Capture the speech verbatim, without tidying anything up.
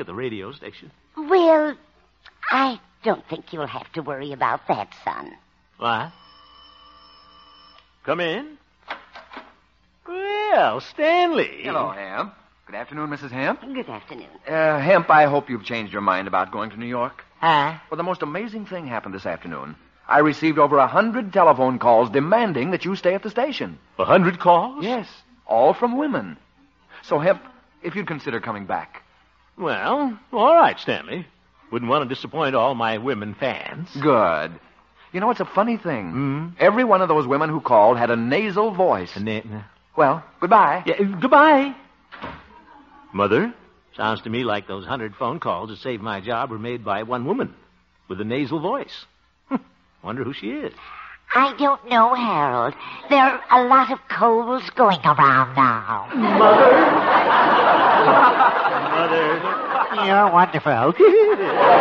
at the radio station. Well, I don't think you'll have to worry about that, son. What? Come in. Well, Stanley. Hello, Hemp. Good afternoon, Missus Hemp. Good afternoon. Uh, Hemp, I hope you've changed your mind about going to New York. Huh? Well, the most amazing thing happened this afternoon. I received over a hundred telephone calls demanding that you stay at the station. A hundred calls? Yes, all from women. So, Hemp, if you'd consider coming back. Well, all right, Stanley. Wouldn't want to disappoint all my women fans. Good. You know, it's a funny thing. Hmm? Every one of those women who called had a nasal voice. A na- Well, goodbye. yeah, goodbye. Mother, sounds to me like those hundred phone calls that saved my job were made by one woman with a nasal voice. Wonder who she is. I don't know, Harold. There are a lot of Coles going around now. Mother. Mother. You're wonderful.